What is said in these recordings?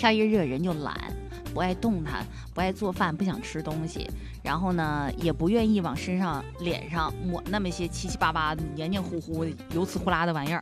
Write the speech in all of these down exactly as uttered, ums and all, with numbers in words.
天一热人就懒，不爱动弹，不爱做饭，不想吃东西，然后呢也不愿意往身上脸上抹那么些七七八八黏黏糊糊油呲呼啦的玩意儿。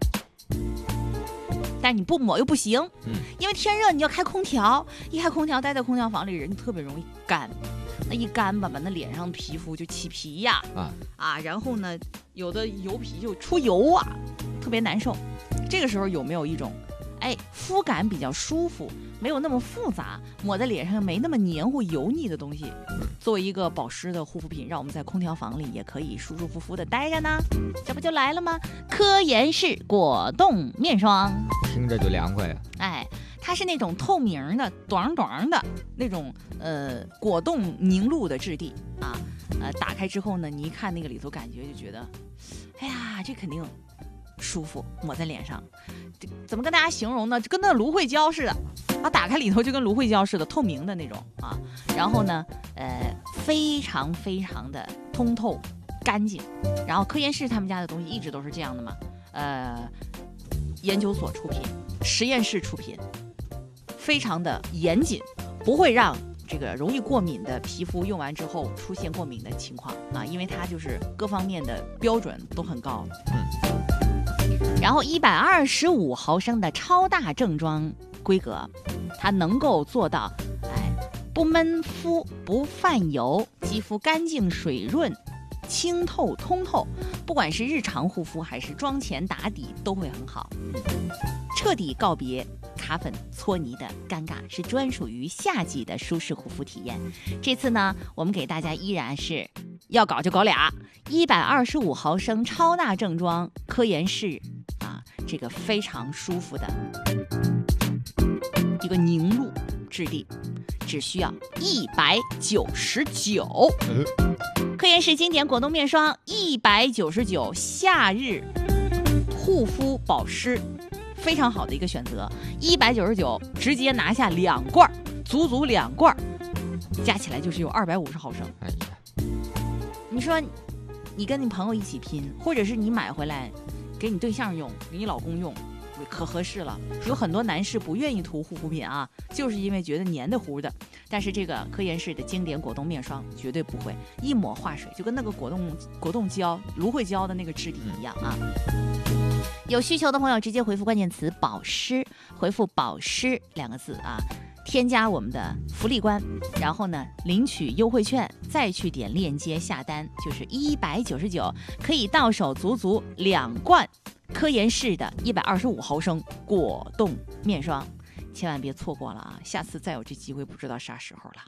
但是你不抹又不行， 嗯， 因为天热你要开空调，一开空调待在空调房里人就特别容易干，那一干吧，把那脸上皮肤就起皮呀， 啊啊，然后呢有的油皮就出油啊，特别难受。这个时候有没有一种哎肤感比较舒服，没有那么复杂，抹在脸上没那么黏糊油腻的东西，作为一个保湿的护肤品，让我们在空调房里也可以舒舒服服的待着呢？这不就来了吗？科颜氏果冻面霜， 听着就凉快呀。 哎，它是那种透明的短短的那种呃果冻凝露的质地啊，呃打开之后呢，你一看那个里头感觉就觉得，哎呀，这肯定舒服，抹在脸上，怎么跟大家形容呢？就跟那芦荟胶似的啊，打开里头就跟芦荟胶似的，透明的那种啊。然后呢，呃，非常非常的通透干净。然后科颜氏他们家的东西一直都是这样的嘛，呃，研究所出品，实验室出品，非常的严谨，不会让这个容易过敏的皮肤用完之后出现过敏的情况啊，因为它就是各方面的标准都很高。嗯。然后一百二十五毫升的超大正装规格，它能够做到，哎，不闷肤、不泛油，肌肤干净水润、清透通透，不管是日常护肤还是妆前打底都会很好，彻底告别卡粉搓泥的尴尬，是专属于夏季的舒适护肤体验。这次呢，我们给大家依然是要搞就搞俩，一百二十五毫升超大正装科颜氏啊，这个非常舒服的一个凝露质地，只需要一百九十九。科颜氏经典果冻面霜一百九十九，夏日护肤保湿非常好的一个选择，一百九十九直接拿下两罐，足足两罐，加起来就是有二百五十毫升。 哎呀， 你说你跟你朋友一起拼，或者是你买回来给你对象用，给你老公用，可合适了。有很多男士不愿意涂护肤品啊，就是因为觉得黏的糊的。但是这个科颜氏的经典果冻面霜绝对不会，一抹化水，就跟那个果冻果冻胶、芦荟胶的那个质地一样啊。有需求的朋友直接回复关键词保湿，回复保湿两个字啊，添加我们的福利官，然后呢领取优惠券，再去点链接下单，就是一百九十九，可以到手足足两罐科颜氏的一百二十五毫升果冻面霜，千万别错过了啊！下次再有这机会，不知道啥时候了。